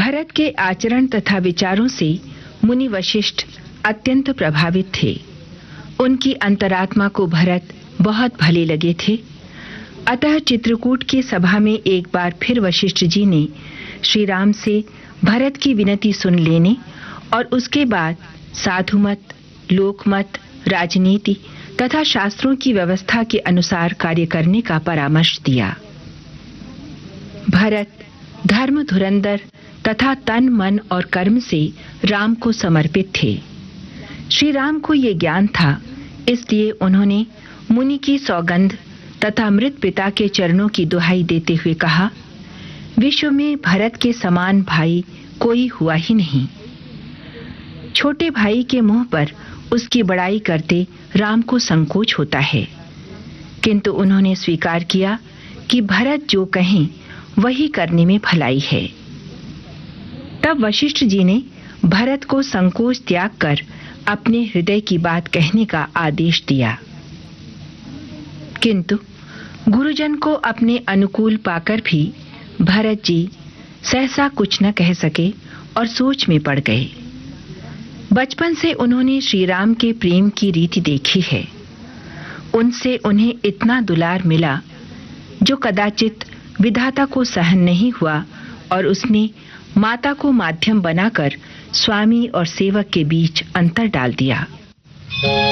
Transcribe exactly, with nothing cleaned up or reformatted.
भरत के आचरण तथा विचारों से मुनि वशिष्ठ अत्यंत प्रभावित थे। उनकी अंतरात्मा को भरत बहुत भले लगे थे। अतः चित्रकूट की सभा में एक बार फिर वशिष्ठ जी ने श्री राम से भरत की विनती सुन लेने और उसके बाद साधुमत, लोकमत, राजनीति तथा शास्त्रों की व्यवस्था के अनुसार कार्य करने का परामर्श दिया। भरत धर्म धुरंधर तथा तन, मन और कर्म से राम को समर्पित थे। श्री राम को ये ज्ञान था, इसलिए उन्होंने मुनि की सौगंध तथा मृत पिता के चरणों की दुहाई देते हुए कहा, विश्व में भरत के समान भाई कोई हुआ ही नहीं। छोटे भाई के मुंह पर उसकी बड़ाई करते राम को संकोच होता है, किंतु उन्होंने स्वीकार किया कि भरत जो कहें वही करने में भलाई है। तब वशिष्ठ जी ने भरत को संकोच त्याग कर अपने हृदय की बात कहने का आदेश दिया। किंतु गुरुजन को अपने अनुकूल पाकर भी भरत जी सहसा कुछ न कह सके और सोच में पड़ गए। बचपन से उन्होंने श्री राम के प्रेम की रीति देखी है। उनसे उन्हें इतना दुलार मिला जो कदाचित विधाता को सहन नहीं हुआ और उसने माता को माध्यम बनाकर स्वामी और सेवक के बीच अंतर डाल दिया।